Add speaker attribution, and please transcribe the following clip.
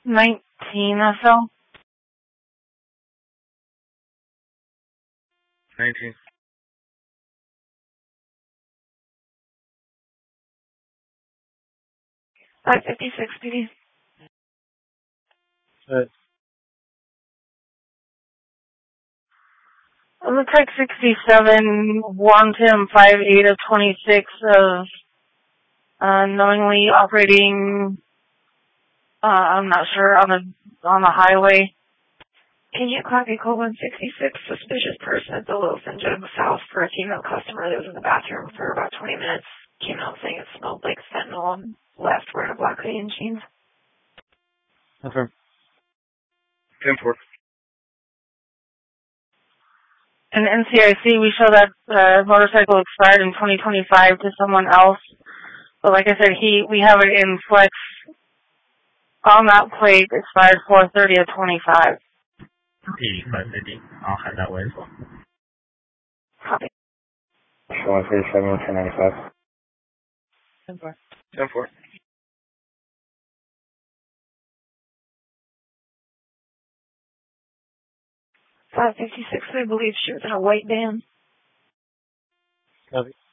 Speaker 1: 19 or so.
Speaker 2: 19.
Speaker 1: PD.
Speaker 2: Good.
Speaker 1: It looks like 67 warned him 5/8 of 26 of knowingly operating. I'm not sure on the highway.
Speaker 3: Can you copy code 166, suspicious person at the Wilson Jug South for a female customer that was in the bathroom for about 20 minutes? Came out saying it smelled like fentanyl and left wearing a black hoodie and jeans.
Speaker 2: Confirm. 10-4.
Speaker 1: In NCIC, we show that motorcycle expired in 2025 to someone else. But like I said, we have it in flex on that plate, expired 4/30 of 25.
Speaker 4: P550. I'll head that way as well.
Speaker 3: Copy.
Speaker 5: 137, 1095.
Speaker 1: 10-4.
Speaker 2: 10-4.
Speaker 3: 556, I believe she was in a white van.
Speaker 2: Copy.